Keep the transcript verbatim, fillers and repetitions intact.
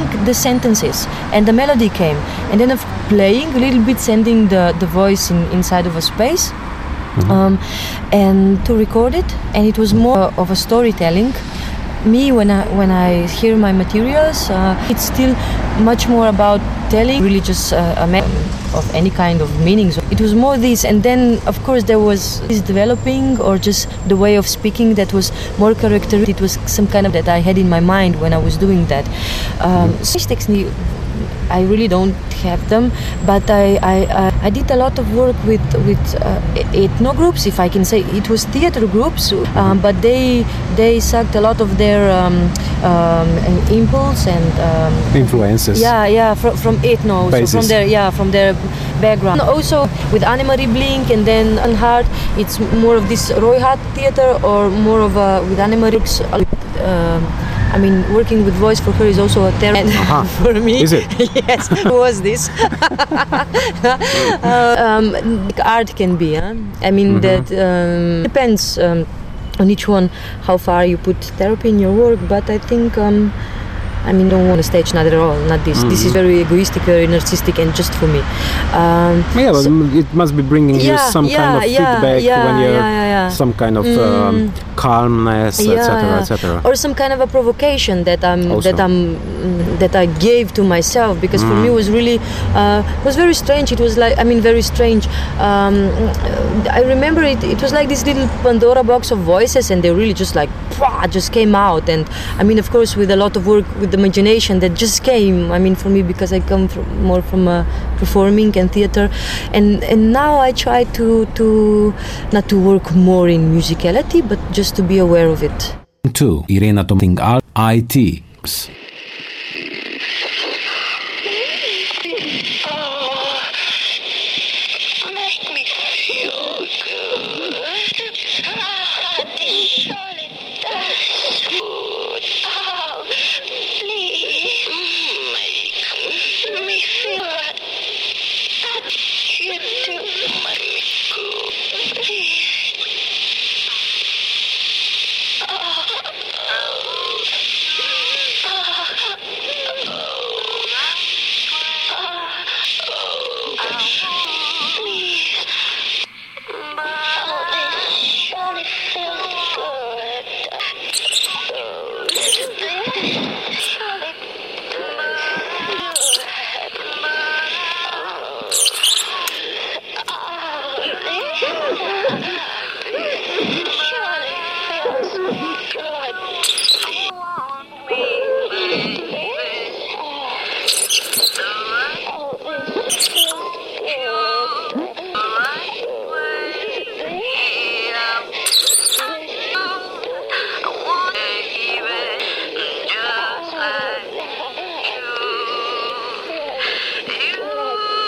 the sentences, and the melody came, and then of playing a little bit, sending the, the voice in, inside of a space, mm-hmm. um, and to record it, and it was more of a storytelling. Me, when I when I hear my materials, uh, it's still much more about telling, really just uh, a me- of any kind of meanings. It was more this, and then of course there was this developing, or just the way of speaking that was more characteristic. It was some kind of that I had in my mind when I was doing that. Um, I really don't have them, but I I, uh, I did a lot of work with with uh, ethno groups, if I can say. It was theater groups, um, but they they sucked a lot of their um, um, impulse and um, influences. Yeah, yeah, from from ethno, so from their yeah from their background. Also with Annemarie Blink, and then Unhard, it's more of this Roy Hart theater, or more of a with Annemarie. Uh, I mean, working with voice for her is also a therapy uh-huh. for me. Is it? Yes. Who was this? uh, um, art can be. Huh? I mean, mm-hmm. that um, depends um, on each one how far you put therapy in your work. But I think. Um, I mean, don't want to stage, not at all, not this. Mm-hmm. This is very egoistic, very narcissistic, and just for me. Um, yeah, but so, it must be bringing yeah, you some yeah, kind of yeah, feedback yeah, when you're yeah, yeah, yeah. some kind of mm. um, calmness, yeah, et cetera, yeah. et cetera. Or some kind of a provocation that I'm also. that I'm that I gave to myself, because mm. for me it was really uh, it was very strange. It was like I mean very strange. Um, I remember it. It was like this little Pandora box of voices, and they really just like just came out. And I mean, of course, with a lot of work with the imagination that just came. I mean, for me, because I come from more from uh, performing and theater, and and now I try to to not to work more in musicality, but just to be aware of it. Two, Irena Tomting I T.